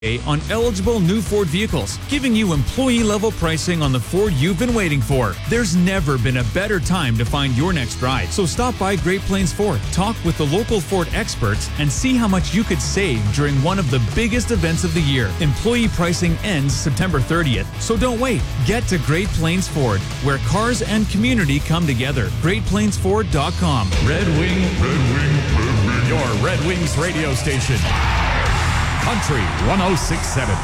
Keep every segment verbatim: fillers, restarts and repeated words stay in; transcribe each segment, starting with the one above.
on eligible new Ford vehicles, giving you employee-level pricing on the Ford you've been waiting for. There's never been a better time to find your next ride. So stop by Great Plains Ford, talk with the local Ford experts, and see how much you could save during one of the biggest events of the year. Employee pricing ends September thirtieth, so don't wait. Get to Great Plains Ford, where cars and community come together. great plains ford dot com. Red Wing, Red Wing, Red Wing. Your Red Wings radio station. Country one oh six point seven.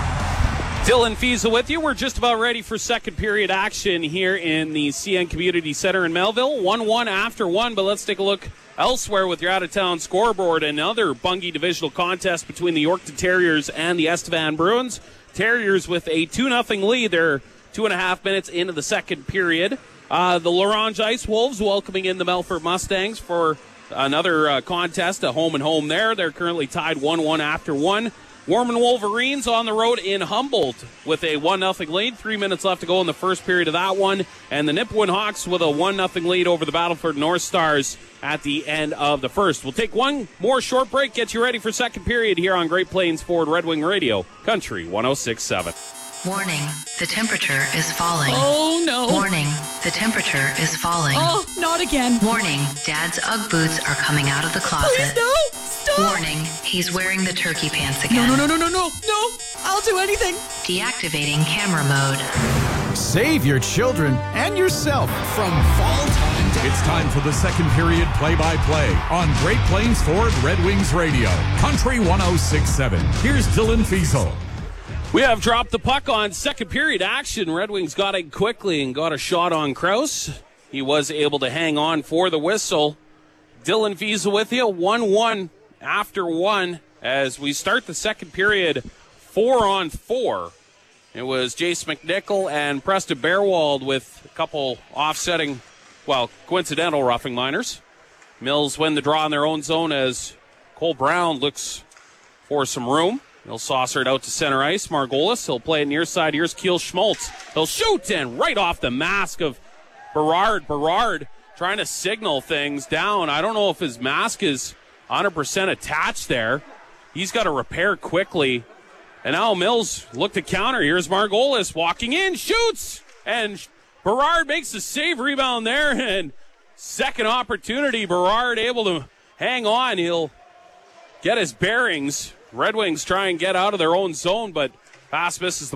Dylan Fiesel with you. We're just about ready for second period action here in the C N Community Center in Melville. one one after one, but let's take a look elsewhere with your out-of-town scoreboard. Another Bungie divisional contest between the Yorkton Terriers and the Estevan Bruins. Terriers with a two nothing lead. They're two and a half minutes into the second period. Uh, the L'Orange Ice Wolves welcoming in the Melfort Mustangs for another uh, contest, a home and home there. They're currently tied one one after one. Warman Wolverines on the road in Humboldt with a one nothing lead. Three minutes left to go in the first period of that one. And the Nipawin Hawks with a one nothing lead over the Battleford North Stars at the end of the first. We'll take one more short break, get you ready for second period here on Great Plains Ford Red Wing Radio, Country one oh six point seven. Warning, the temperature is falling. Oh, no. Warning, the temperature is falling. Oh, not again. Warning, Dad's Ugg boots are coming out of the closet. Please, no. Stop. Warning, he's wearing the turkey pants again. No, no, no, no, no, no. No, I'll do anything. Deactivating camera mode. Save your children and yourself from fall time. To- it's time for the second period play-by-play on Great Plains Ford Red Wings Radio, Country one oh six point seven. Here's Dylan Fiesel. We have dropped the puck on second period action. Red Wings got it quickly and got a shot on Krause. He was able to hang on for the whistle. Dylan Fiesel with you, one one after one as we start the second period four on four. It was Jace McNichol and Preston Bearwald with a couple offsetting, well, coincidental roughing liners. Mills win the draw in their own zone as Cole Brown looks for some room. He'll saucer it out to center ice. Margolis, he'll play it near side. Here's Keel Schmaltz. He'll shoot and right off the mask of Berard. Berard trying to signal things down. I don't know if his mask is one hundred percent attached there. He's got to repair quickly. And now Mills look to counter. Here's Margolis walking in, shoots, and Berard makes the save, rebound there, and second opportunity. Berard able to hang on. He'll get his bearings. Red Wings try and get out of their own zone, but pass misses the